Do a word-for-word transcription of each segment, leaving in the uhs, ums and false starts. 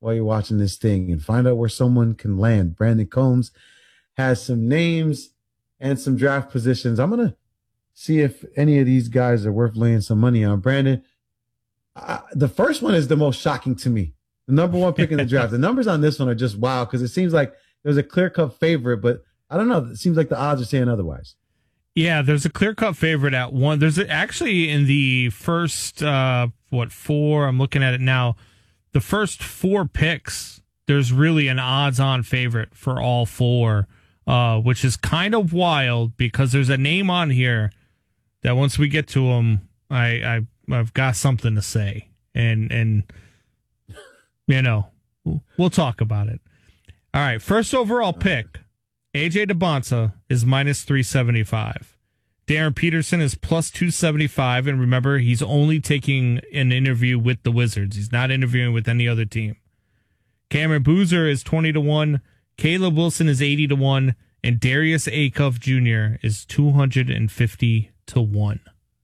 while you're watching this thing and find out where someone can land. Brandon Combs has some names and some draft positions. I'm going to see if any of these guys are worth laying some money on. Brandon, I, the first one is the most shocking to me. The number one pick in the draft. The numbers on this one are just wow because it seems like there's a clear-cut favorite, but I don't know. It seems like the odds are saying otherwise. Yeah, there's a clear-cut favorite at one. There's a, actually in the first, uh, what, four, I'm looking at it now, the first four picks, there's really an odds-on favorite for all four, uh, which is kind of wild because there's a name on here that once we get to him, I, I, I've got something to say. And, and you know, we'll talk about it. All right, first overall pick, A J DeBonsa is minus three seventy-five. Darren Peterson is plus two seventy-five. And remember, he's only taking an interview with the Wizards. He's not interviewing with any other team. Cameron Boozer is twenty to one. Caleb Wilson is eighty to one. And Darius Acuff Junior is two hundred fifty to one.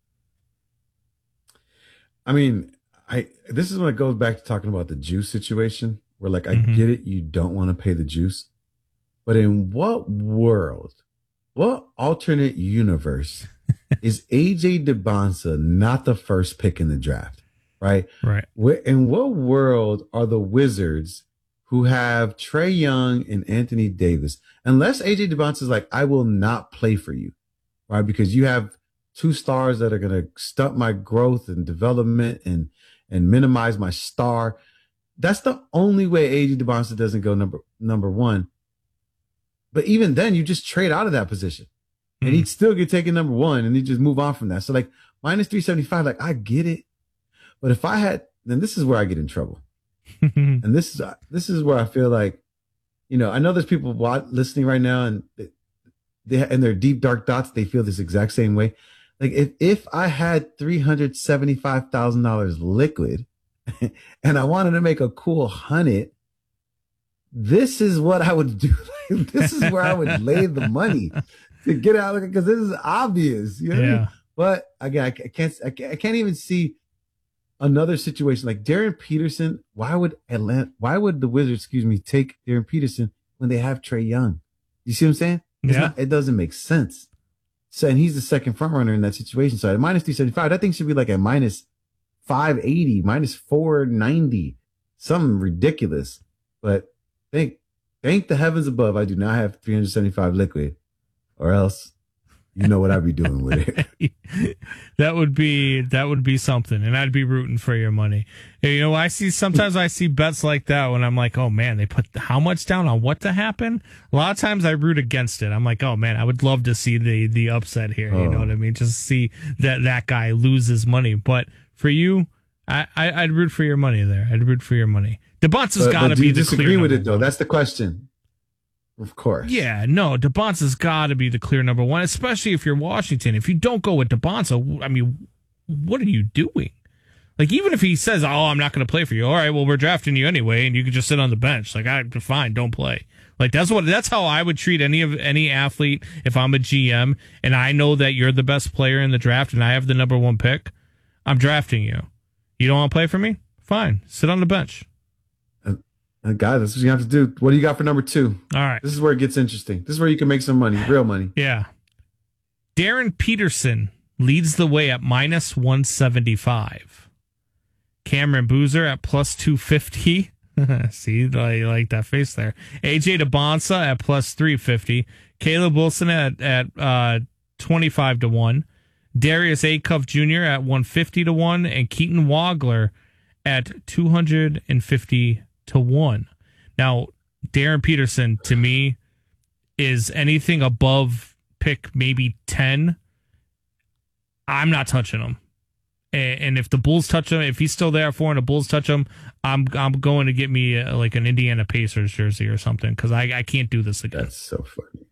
I mean, I this is when it goes back to talking about the juice situation, where like, I Mm-hmm. get it, you don't want to pay the juice. But in what world, what alternate universe is A J DeBonsa not the first pick in the draft, right? Right. Where, in what world are the Wizards who have Trae Young and Anthony Davis, unless A J DeBonsa is like, I will not play for you, right? Because you have two stars that are going to stunt my growth and development and, and minimize my star. That's the only way A J DeBonsa doesn't go number, number one. But even then, you just trade out of that position. And Mm-hmm. he'd still get taken number one and he'd just move on from that. So like minus three seventy-five, like I get it. But if I had, then this is where I get in trouble. And this is, this is where I feel like, you know, I know there's people watch, listening right now and they, they, in their deep dark thoughts, they feel this exact same way. Like if, if I had three hundred seventy-five thousand dollars liquid and I wanted to make a cool hundred, this is what I would do. This is where I would lay the money to get out of it because this is obvious. You know what I mean? But again, I can't, I can't, I can't even see another situation like Darren Peterson. Why would Atlanta, why would the Wizards, excuse me, take Darren Peterson when they have Trae Young? You see what I'm saying? It's Yeah. not, it doesn't make sense. So, and he's the second front runner in that situation. So at minus three seventy-five, that thing should be like a minus five eighty, minus four ninety, something ridiculous. But thank, thank the heavens above, I do not have three hundred seventy-five liquid, or else you know what I'd be doing with it. That would be that would be something, and I'd be rooting for your money. You know, I see sometimes I see bets like that when I'm like, oh man, they put how much down on what to happen. A lot of times I root against it. I'm like, oh man, I would love to see the the upset here. You know what I mean? Just see that that guy lose his money. But for you, I, I I'd root for your money there. I'd root for your money. DeBonsa's got to do be you the disagree clear with number it though? one. That's the question. Of course. Yeah, no, DeBonsa's got to be the clear number one, especially if you're Washington. If you don't go with DeBonsa, I mean, what are you doing? Like, even if he says, oh, I'm not going to play for you. All right, well, we're drafting you anyway, and you can just sit on the bench. Like, I fine, don't play. Like, that's what that's how I would treat any of any athlete if I'm a G M, and I know that you're the best player in the draft, and I have the number one pick. I'm drafting you. You don't want to play for me? Fine, sit on the bench. Uh, guys, that's what you have to do. What do you got for number two? All right. This is where it gets interesting. This is where you can make some money, real money. Yeah. Darren Peterson leads the way at minus one seventy-five. Cameron Boozer at plus two fifty. See, I like that face there. A J DeBonsa at plus three fifty. Caleb Wilson at, at uh, twenty-five to one. Darius Acuff Junior at one fifty to one. And Keaton Wagler at two hundred fifty to one. Now, Darren Peterson, to me, is anything above pick maybe ten. I'm not touching him. And, and if the Bulls touch him, if he's still there for and the Bulls touch him, I'm I'm going to get me a, like an Indiana Pacers jersey or something because I, I can't do this again. That's so funny.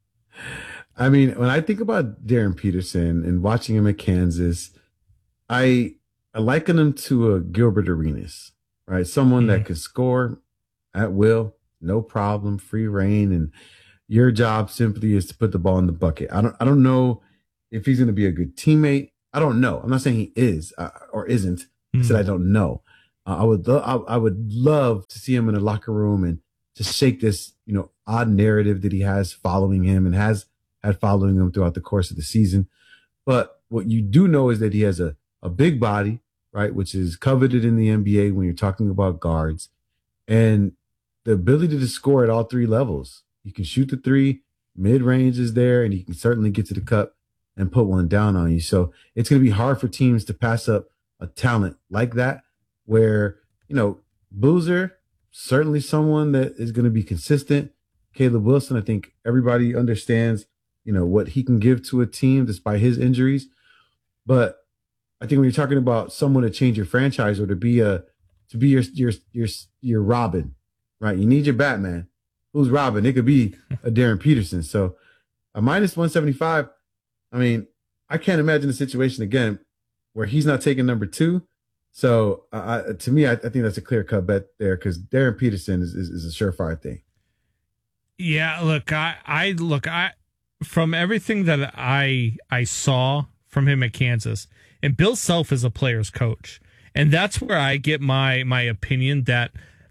I mean, when I think about Darren Peterson and watching him at Kansas, I, I liken him to a Gilbert Arenas. Right, someone mm-hmm. that could score at will, no problem, free reign, and your job simply is to put the ball in the bucket. I don't, I don't know if he's going to be a good teammate. I don't know. I'm not saying he is uh, or isn't. Mm-hmm. I said I don't know. Uh, I would lo- I, I would love to see him in the locker room and to shake this, you know, odd narrative that he has following him and has had following him throughout the course of the season. But what you do know is that he has a, a big body, right, which is coveted in the N B A when you're talking about guards, and the ability to score at all three levels. He can shoot the three, mid range is there, and he can certainly get to the cup and put one down on you. So it's going to be hard for teams to pass up a talent like that, where, you know, Boozer, certainly someone that is going to be consistent. Caleb Wilson, I think everybody understands, you know, what he can give to a team despite his injuries. But I think when you're talking about someone to change your franchise or to be a, to be your, your, your, your Robin, right? You need your Batman. Who's Robin? It could be a Darren Peterson. So a minus one seventy-five. I mean, I can't imagine a situation again where he's not taking number two. So uh, to me, I, I think that's a clear cut bet there because Darren Peterson is, is, is a surefire thing. Yeah, look, I, I look, I from everything that I I saw from him at Kansas, and Bill Self is a player's coach, and that's where I get my my opinion that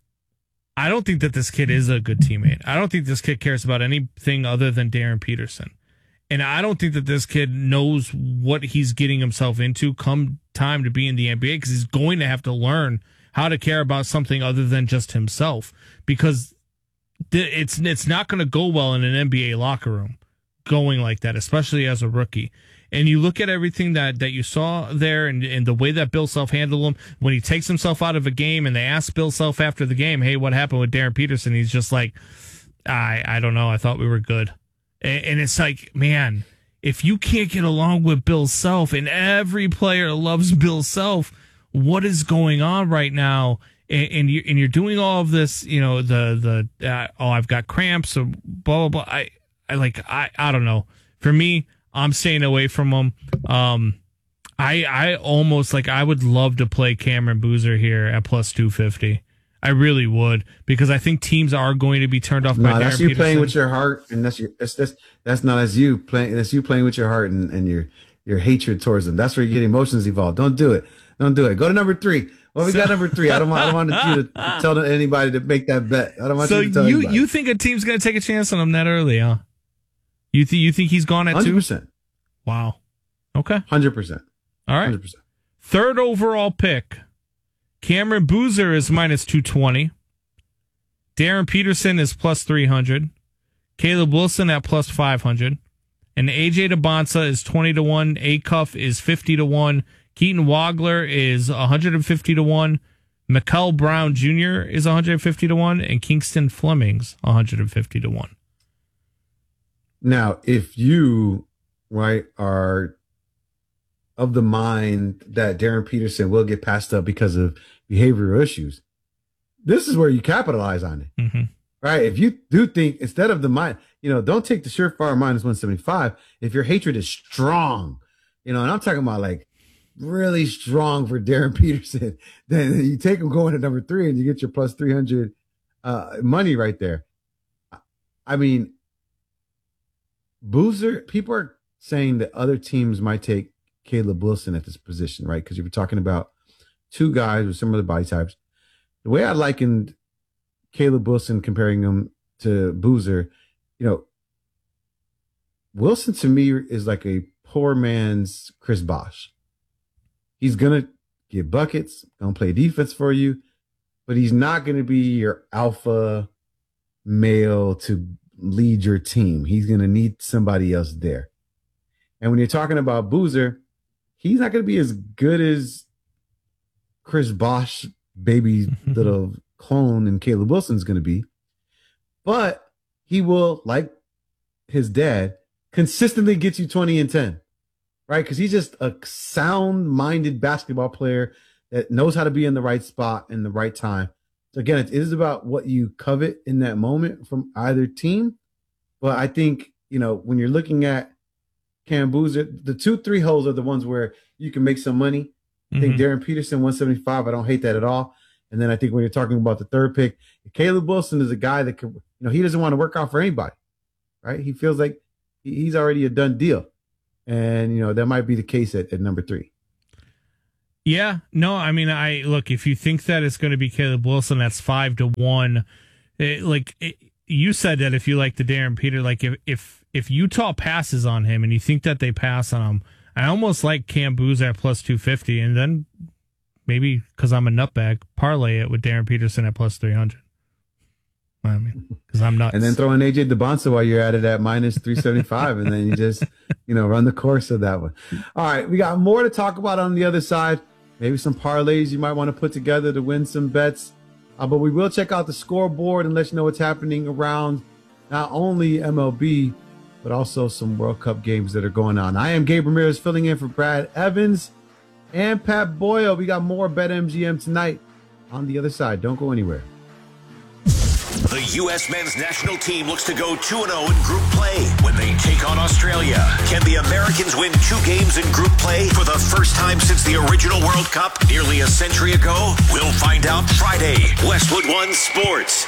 I don't think that this kid is a good teammate. I don't think this kid cares about anything other than Darren Peterson. And I don't think that this kid knows what he's getting himself into come time to be in the N B A, because he's going to have to learn how to care about something other than just himself, because it's it's not going to go well in an N B A locker room going like that, especially as a rookie. And you look at everything that, that you saw there and, and the way that Bill Self handled him when he takes himself out of a game and they ask Bill Self after the game, hey, what happened with Darren Peterson? He's just like, I I don't know. I thought we were good. And, and it's like, man, if you can't get along with Bill Self, and every player loves Bill Self, what is going on right now? And, and, you, and you're doing all of this, you know, the, the uh, oh, I've got cramps, or blah, blah, blah. I, I like, I, I don't know. For me, I'm staying away from him. Um, I I almost like I would love to play Cameron Boozer here at plus two fifty. I really would, because I think teams are going to be turned off no, by that's Darren you Peterson. Playing with your heart, and that's your that's that's, that's not as you playing. That's you playing with your heart and, and your your hatred towards them. That's where you get emotions involved. Don't do it. Don't do it. Go to number three. Well, we so, got number three. I don't want. I don't want you to tell anybody to make that bet. I don't want so you to tell you anybody. you think a team's going to take a chance on him that early, huh? You think you think he's gone at two? one hundred percent. Wow. Okay. one hundred percent. All right. one hundred percent. Third overall pick. Cameron Boozer is minus two twenty. Darren Peterson is plus three hundred. Caleb Wilson at plus five hundred. And A J DeBonsa is twenty to one. Acuff is fifty to one. Keaton Wagler is one hundred fifty to one. Mikel Brown Junior is one hundred fifty to one. And Kingston Fleming's one hundred fifty to one. Now, if you, right, are of the mind that Darren Peterson will get passed up because of behavioral issues, this is where you capitalize on it, mm-hmm. right? If you do think, instead of the mind, you know, don't take the surefire minus one seventy-five. If your hatred is strong, you know, and I'm talking about like really strong for Darren Peterson, then you take him going to number three and you get your plus three hundred uh, money right there. I mean, Boozer, people are saying that other teams might take Caleb Wilson at this position, right? Because you're talking about two guys with similar body types. The way I likened Caleb Wilson, comparing him to Boozer, you know, Wilson to me is like a poor man's Chris Bosh. He's going to get buckets, going to play defense for you, but he's not going to be your alpha male to lead your team. He's going to need somebody else there. And when you're talking about Boozer, he's not going to be as good as Chris Bosh, baby little clone, and Caleb Wilson's going to be. But he will, like his dad, consistently get you twenty and ten, right? Because he's just a sound-minded basketball player that knows how to be in the right spot in the right time. So again, it is about what you covet in that moment from either team. But I think, you know, when you're looking at Cam Boozer, the two, three holes are the ones where you can make some money. I think mm-hmm. Darren Peterson, one seventy-five, I don't hate that at all. And then I think when you're talking about the third pick, Caleb Wilson is a guy that could, you know, he doesn't want to work out for anybody, right? He feels like he's already a done deal. And, you know, that might be the case at, at number three. Yeah, no, I mean, I look, if you think that it's going to be Caleb Wilson, that's five to one. It, like it, you said that if you like the Darren Peter, like if, if, if Utah passes on him and you think that they pass on him, I almost like Cam Booz at plus two fifty. And then maybe because I'm a nutbag, parlay it with Darren Peterson at plus three hundred. I mean, because I'm nuts. And then throw in A J DeBonsa while you're at it at minus three seventy-five, and then you just, you know, run the course of that one. All right, we got more to talk about on the other side. Maybe some parlays you might want to put together to win some bets. Uh, but we will check out the scoreboard and let you know what's happening around not only M L B, but also some World Cup games that are going on. I am Gabe Ramirez filling in for Brad Evans and Pat Boyle. We got more BetMGM tonight on the other side. Don't go anywhere. The U S men's national team looks to go two and oh in group play when they take on Australia. Can the Americans win two games in group play for the first time since the original World Cup nearly a century ago? We'll find out Friday. Westwood One Sports.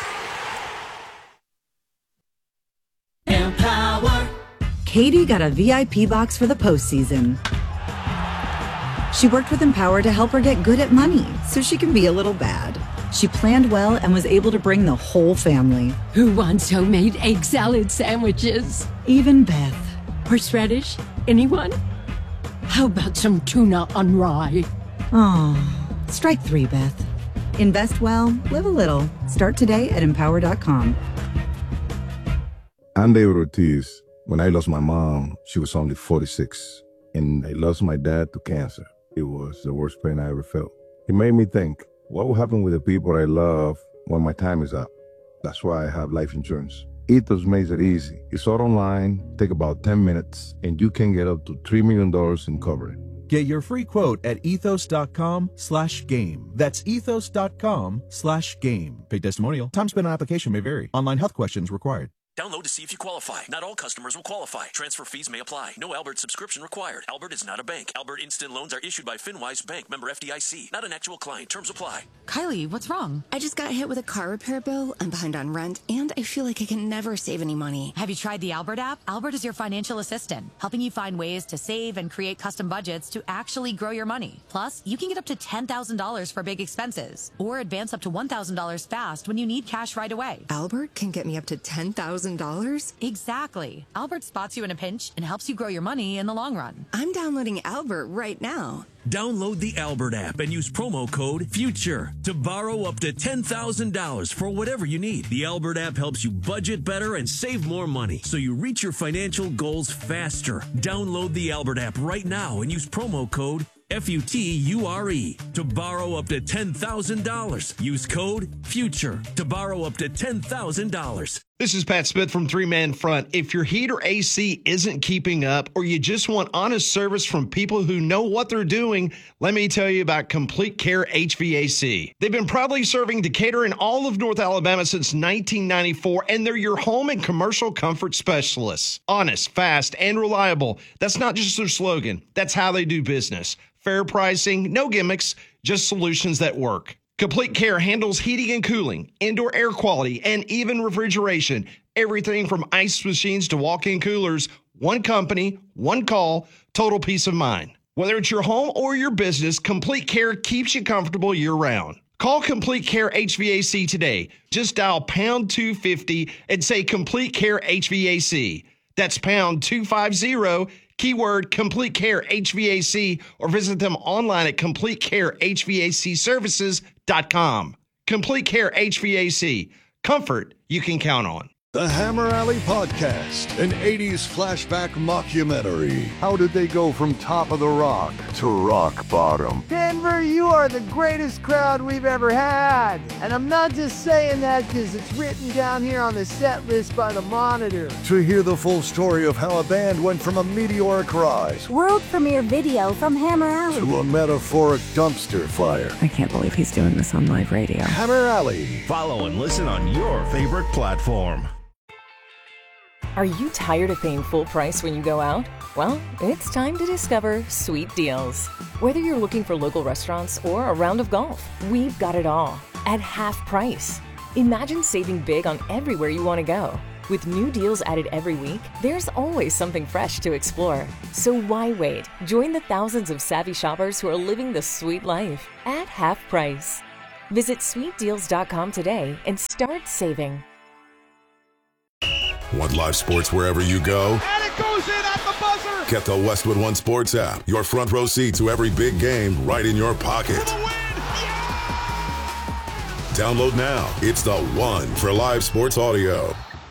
Empower. Katie got a V I P box for the postseason. She worked with Empower to help her get good at money so she can be a little bad. She planned well and was able to bring the whole family. Who wants homemade egg salad sandwiches? Even Beth. Horseradish? Anyone? How about some tuna on rye? Oh, strike three, Beth. Invest well, live a little. Start today at empower dot com. I'm David Ortiz. When I lost my mom, she was only forty-six. And I lost my dad to cancer. It was the worst pain I ever felt. It made me think, what will happen with the people I love when my time is up? That's why I have life insurance. Ethos makes it easy. It's all online, take about ten minutes, and you can get up to three million dollars in coverage. Get your free quote at ethos.com slash game. That's ethos.com slash game. Paid testimonial. Time spent on application may vary. Online health questions required. Download to see if you qualify. Not all customers will qualify. Transfer fees may apply. No Albert subscription required. Albert is not a bank. Albert Instant Loans are issued by FinWise Bank, member F D I C. Not an actual client. Terms apply. Kylie, what's wrong? I just got hit with a car repair bill. I'm behind on rent, and I feel like I can never save any money. Have you tried the Albert app? Albert is your financial assistant, helping you find ways to save and create custom budgets to actually grow your money. Plus, you can get up to ten thousand dollars for big expenses, or advance up to one thousand dollars fast when you need cash right away. Albert can get me up to ten thousand dollars? Exactly. Albert spots you in a pinch and helps you grow your money in the long run. I'm downloading Albert right now. Download the Albert app and use promo code FUTURE to borrow up to ten thousand dollars for whatever you need. The Albert app helps you budget better and save more money so you reach your financial goals faster. Download the Albert app right now and use promo code F U T U R E to borrow up to ten thousand dollars. Use code FUTURE to borrow up to ten thousand dollars. This is Pat Smith from Three Man Front. If your heat or A C isn't keeping up, or you just want honest service from people who know what they're doing, let me tell you about Complete Care H V A C. They've been proudly serving Decatur and all of North Alabama since nineteen ninety-four, and they're your home and commercial comfort specialists. Honest, fast, and reliable. That's not just their slogan. That's how they do business. Fair pricing, no gimmicks, just solutions that work. Complete Care handles heating and cooling, indoor air quality, and even refrigeration. Everything from ice machines to walk-in coolers. One company, one call, total peace of mind. Whether it's your home or your business, Complete Care keeps you comfortable year-round. Call Complete Care H V A C today. Just dial pound two fifty and say Complete Care H V A C. That's pound two fifty, keyword Complete Care H V A C, or visit them online at complete care h v a c services dot com. Complete Care H V A C. Comfort you can count on. The Hammer Alley Podcast, an eighties flashback mockumentary. How did they go from top of the rock to rock bottom? Denver, you are the greatest crowd we've ever had. And I'm not just saying that because it's written down here on the set list by the Monitor. To hear the full story of how a band went from a meteoric rise, world premiere video from Hammer Alley, to a metaphoric dumpster fire. I can't believe he's doing this on live radio. Hammer Alley. Follow and listen on your favorite platform. Are you tired of paying full price when you go out? Well, it's time to discover Sweet Deals. Whether you're looking for local restaurants or a round of golf, we've got it all at half price. Imagine saving big on everywhere you want to go. With new deals added every week, there's always something fresh to explore. So why wait? Join the thousands of savvy shoppers who are living the sweet life at half price. Visit sweet deals dot com today and start saving. Want live sports wherever you go? And it goes in at the buzzer! Get the Westwood One Sports app. Your front row seat to every big game right in your pocket. Download now. It's the one for live sports audio.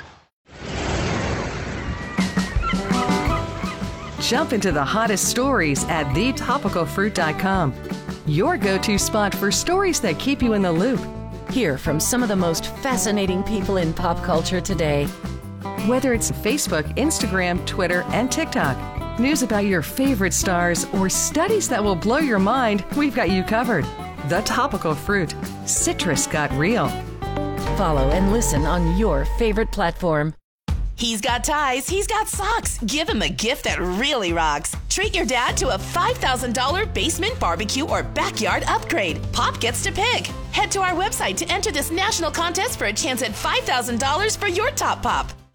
Jump into the hottest stories at the topical fruit dot com. Your go-to spot for stories that keep you in the loop. Hear from some of the most fascinating people in pop culture today. Whether it's Facebook, Instagram, Twitter, and TikTok, news about your favorite stars, or studies that will blow your mind, we've got you covered. The Topical Fruit. Citrus got real. Follow and listen on your favorite platform. He's got ties, he's got socks. Give him a gift that really rocks. Treat your dad to a five thousand dollars basement barbecue or backyard upgrade. Pop gets to pick. Head to our website to enter this national contest for a chance at five thousand dollars for your top pop.